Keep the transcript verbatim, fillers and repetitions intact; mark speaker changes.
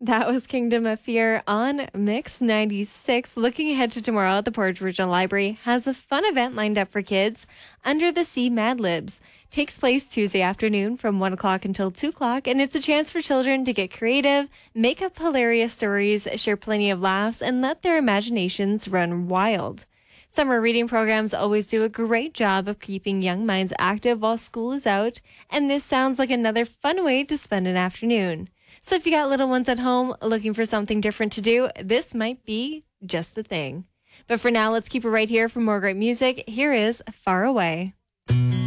Speaker 1: That was Kingdom of Fear on Mix ninety-six. Looking ahead to tomorrow, the Portage Regional Library has a fun event lined up for kids. Under the Sea Mad Libs takes place Tuesday afternoon from one o'clock until two o'clock, and it's a chance for children to get creative, make up hilarious stories, share plenty of laughs, and let their imaginations run wild. Summer reading programs always do a great job of keeping young minds active while school is out, and this sounds like another fun way to spend an afternoon. So if you got little ones at home looking for something different to do, this might be just the thing. But for now, let's keep it right here for more great music. Here is Far Away.